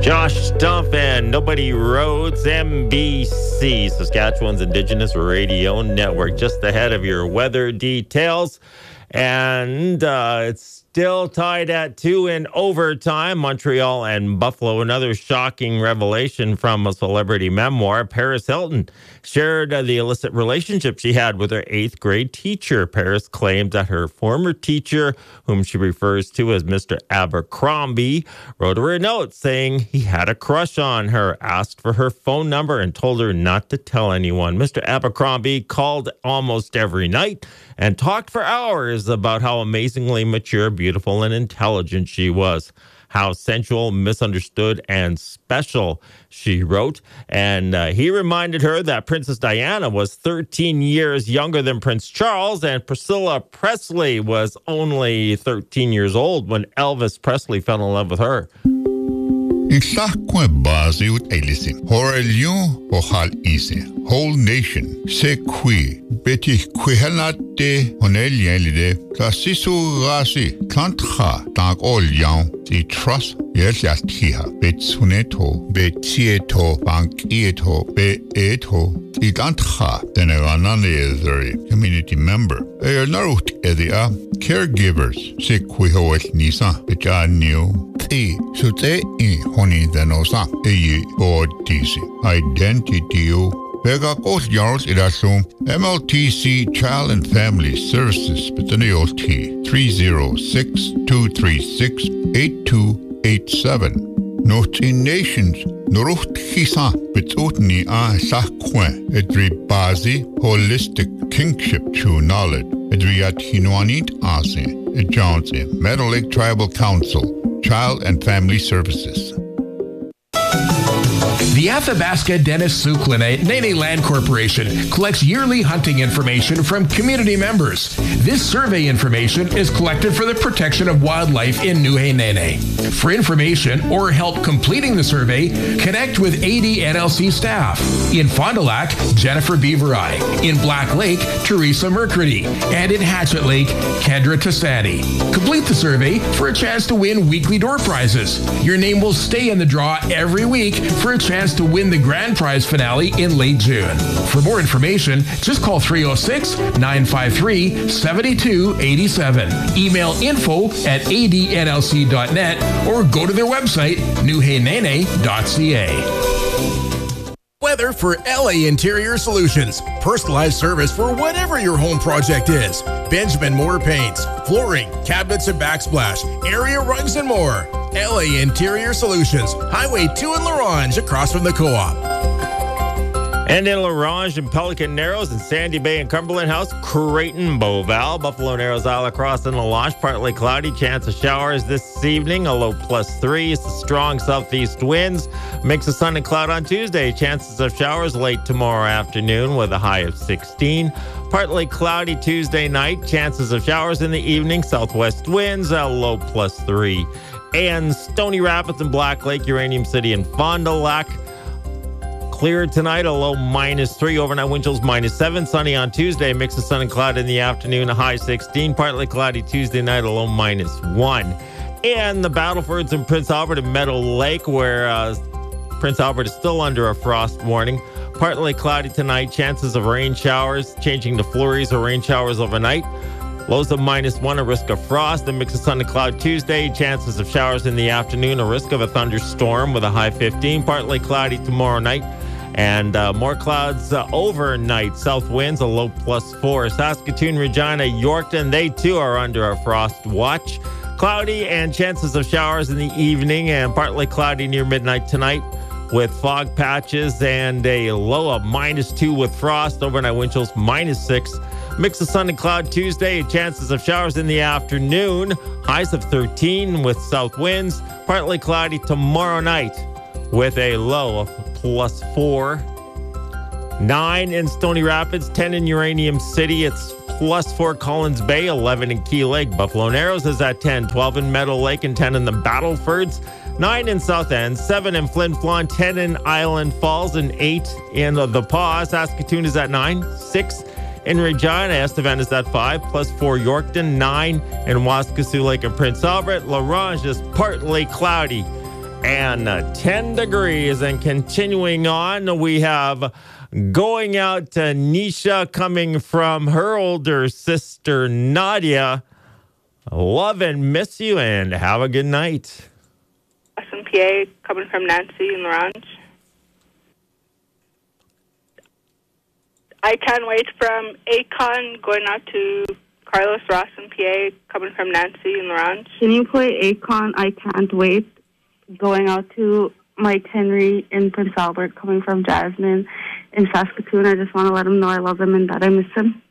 Josh Stumpf and Nobody Rhodes, MBC, Saskatchewan's Indigenous Radio Network. Just ahead of your weather details. And it's still tied at 2 in overtime. Montreal and Buffalo. Another shocking revelation from a celebrity memoir. Paris Hilton shared the illicit relationship she had with her 8th grade teacher. Paris claimed that her former teacher, whom she refers to as Mr. Abercrombie, wrote her a note saying he had a crush on her, asked for her phone number, and told her not to tell anyone. Mr. Abercrombie called almost every night and talked for hours about how amazingly mature, beautiful, and intelligent she was. How sensual, misunderstood, and special, she wrote. And he reminded her that Princess Diana was 13 years younger than Prince Charles, and Priscilla Presley was only 13 years old when Elvis Presley fell in love with her. Insakwe bazi ut elisin. Horelion ohal ise. Whole nation. Se kui. Beti kwihelate honelien lide. Klasisu rasi. Klantcha. Tank ol yang. Si trust. Yes, tiha. Betsuneto. Betieto. Bankieto. Beeto. Igantcha. Deneranane community member. Narut edia. Caregivers. Se kwihoet nisa. Bejanio. Sute I honi denosa eye bodisi identity Vega Coast Yards Irasum MLTC Child and Family Services Betaniot 306-236-8287 Noti Nations Norucht Hisa Betutni A Sakwe Edri Bazi Holistic Kingship True Knowledge Edriat Hinoanit Ase Ejanse Meadow Lake Tribal Council Child and Family Services. The Athabasca Dennis Suclin Nene Land Corporation collects yearly hunting information from community members. This survey information is collected for the protection of wildlife in Nuhe-Nene. For information or help completing the survey, connect with ADNLC staff. In Fond du Lac, Jennifer Beaverai. In Black Lake, Teresa Mercredi. And in Hatchet Lake, Kendra Tassani. Complete the survey for a chance to win weekly door prizes. Your name will stay in the draw every week for a chance to win the grand prize finale in late June. For more information, just call 306-953-7287. Email info@adnlc.net or go to their website, nuhenene.ca. Weather for LA Interior Solutions. Personalized service for whatever your home project is. Benjamin Moore paints, flooring, cabinets and backsplash, area rugs and more. LA Interior Solutions, Highway 2 in Larange, across from the Co-op. And in Larange and Pelican Narrows and Sandy Bay and Cumberland House, Creighton, Beauval, Buffalo Narrows, Isle Cross and La Loche, partly cloudy, chance of showers this evening, a low +3. Strong southeast winds, mix of sun and cloud on Tuesday, chances of showers late tomorrow afternoon with a high of 16. Partly cloudy Tuesday night, chances of showers in the evening, southwest winds, a low +3. And Stony Rapids and Black Lake, Uranium City and Fond du Lac. Clear tonight, a low -3. Overnight wind chills -7. Sunny on Tuesday, mix of sun and cloud in the afternoon, a high 16. Partly cloudy Tuesday night, a low -1. And the Battlefords in Prince Albert and Meadow Lake, where Prince Albert is still under a frost warning. Partly cloudy tonight, chances of rain showers, changing to flurries or rain showers overnight. Lows of -1, a risk of frost. A mix of sun and cloud Tuesday. Chances of showers in the afternoon. A risk of a thunderstorm with a high 15. Partly cloudy tomorrow night. And more clouds overnight. South winds, a low +4. Saskatoon, Regina, Yorkton, they too are under a frost watch. Cloudy and chances of showers in the evening. And partly cloudy near midnight tonight with fog patches and a low of -2 with frost. Overnight wind chills -6. Mix of sun and cloud Tuesday, chances of showers in the afternoon, highs of 13 with south winds, partly cloudy tomorrow night with a low of +4. 9 in Stony Rapids, 10 in Uranium City, it's +4 Collins Bay, 11 in Key Lake. Buffalo Narrows is at 10, 12 in Meadow Lake and 10 in the Battlefords, 9 in South End, 7 in Flin Flon, 10 in Island Falls, and 8 in the Paw. Saskatoon is at 9, 6 in Regina, Estevan is at 5, +4 Yorkton, 9 in Waskesiu Lake and Prince Albert. La Ronge is partly cloudy and 10 degrees. And continuing on, we have going out to Nisha coming from her older sister, Nadia. Love and miss you and have a good night. SNPA coming from Nancy in Larange. I Can't Wait from Akon going out to Carlos Ross and PA coming from Nancy in Larange. Can you play Akon, I Can't Wait, going out to Mike Henry in Prince Albert coming from Jasmine in Saskatoon? I just want to let him know I love him and that I miss him.